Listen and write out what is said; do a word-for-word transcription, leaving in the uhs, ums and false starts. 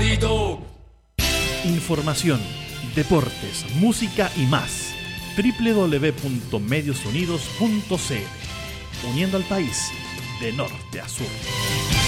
maldito. Información, deportes, música y más. doble u doble u doble u punto medios unidos punto c l. Uniendo al país de norte a sur.